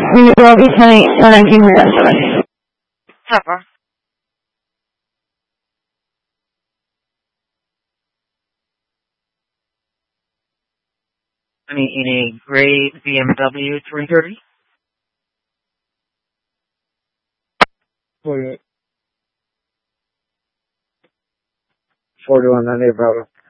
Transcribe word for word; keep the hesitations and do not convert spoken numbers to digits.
we will be sending nineteen hundred seven. Pepper. I mean, in a gray B M W three thirty? forty-one ninety, brother.